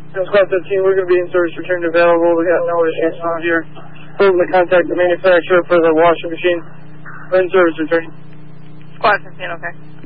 Squad 15, we're going to be in service returned available. We got no issues out here. Holding to contact the manufacturer for the washing machine. We're in service returning. Squad 15, okay.